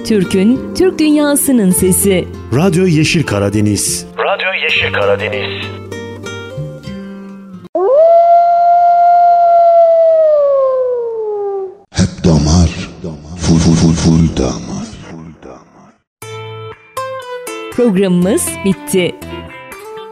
Türk'ün, Türk dünyasının sesi. Radyo Yeşil Karadeniz. Radyo Yeşil Karadeniz. Hep damar, full damar. Programımız bitti.